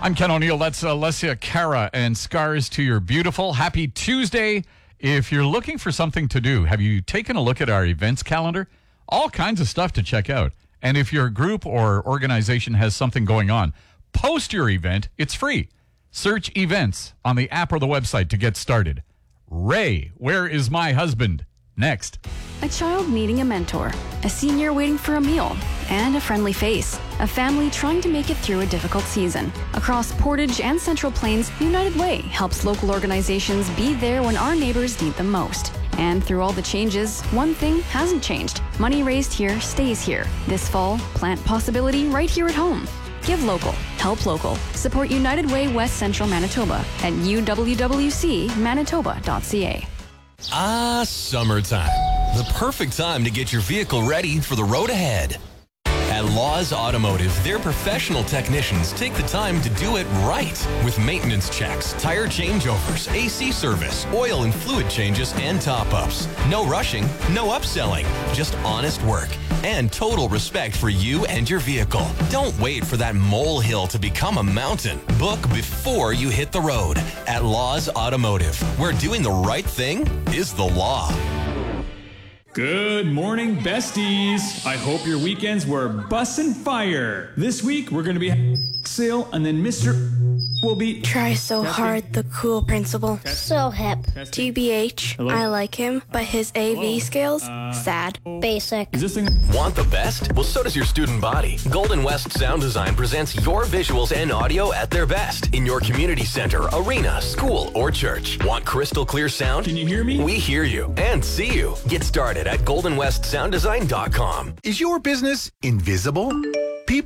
I'm Ken O'Neill. That's Alessia Cara and Scars to Your Beautiful. Happy Tuesday. If you're looking for something to do, have you taken a look at our events calendar? All kinds of stuff to check out. And if your group or organization has something going on, post your event. It's free. Search events on the app or the website to get started. Ray, where is my husband? Next. A child needing a mentor, a senior waiting for a meal, and a friendly face. A family trying to make it through a difficult season. Across Portage and Central Plains, United Way helps local organizations be there when our neighbors need them most. And through all the changes, one thing hasn't changed. Money raised here stays here. This fall, plant possibility right here at home. Give local. Help local. Support United Way West Central Manitoba at uwwcmanitoba.ca. Summertime. The perfect time to get your vehicle ready for the road ahead. At Laws Automotive, their professional technicians take the time to do it right with maintenance checks, tire changeovers, AC service, oil and fluid changes, and top-ups. No rushing, no upselling, just honest work and total respect for you and your vehicle. Don't wait for that molehill to become a mountain. Book before you hit the road at Laws Automotive, where doing the right thing is the law. Good morning, besties. I hope your weekends were bussin' fire. This week, we're going to be sale, and then Mr. will be... Try so hard, the cool principal. So hip. TBH, Hello? I like him, but his AV skills, sad. Basic. Is this thing... Want the best? Well, so does your student body. Golden West Sound Design presents your visuals and audio at their best in your community center, arena, school, or church. Want crystal clear sound? Can you hear me? We hear you and see you. Get started at goldenwestsounddesign.com. Is your business invisible?